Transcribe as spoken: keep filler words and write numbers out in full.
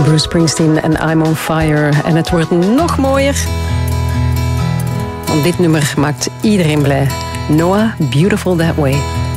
Bruce Springsteen en I'm on Fire. En het wordt nog mooier. Want dit nummer maakt iedereen blij. Noah, Beautiful That Way.